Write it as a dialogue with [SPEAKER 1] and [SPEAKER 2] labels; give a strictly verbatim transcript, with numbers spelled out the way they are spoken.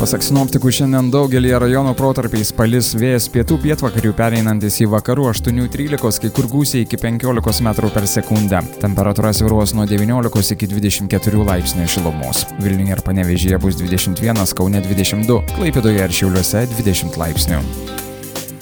[SPEAKER 1] Pasak sinoptikų, šiandien daugelį rajonų protarpiais palis, vėjas pietų pietvakarių pereinantis į vakarų aštuoni trylikos, kai kur gūsiai iki penkiolikos metrų per sekundę. Temperatūra svyruos nuo devyniolikos iki dvidešimt keturių laipsnių šilumos. Vilniuje ir Panevėžyje bus dvidešimt vienas, Kaune dvidešimt du, Klaipėdoje ir Šiauliuose dvidešimt laipsnių.